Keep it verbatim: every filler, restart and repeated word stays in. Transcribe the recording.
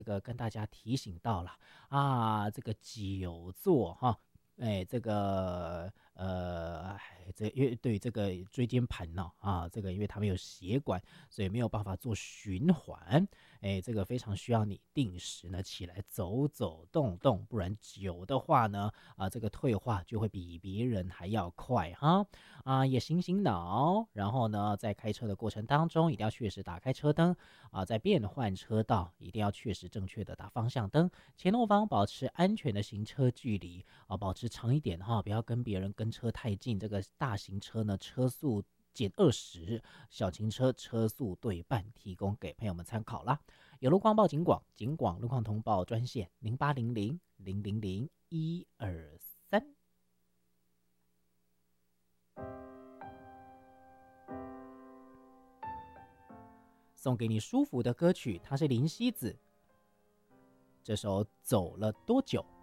这个跟大家提醒到了啊，这个久坐哈，哎，这个呃，这因为对于这个椎间盘呢啊，这个因为它没有血管，所以没有办法做循环，哎，这个非常需要你定时呢起来走走动动，不然久的话呢，啊，这个退化就会比别人还要快哈。啊，也醒醒脑，然后呢，在开车的过程当中，一定要确实打开车灯啊，在变换车道，一定要确实正确的打方向灯，前后方保持安全的行车距离啊，保持长一点哈，不要跟别人跟车太近。这个大型车呢，车速减二十，小型车车速对半，提供给朋友们参考啦。有路况报警广，警广路况通报专线零八零零零零零一二三。送给你舒服的歌曲，它是林夕子，这首《走了多久》。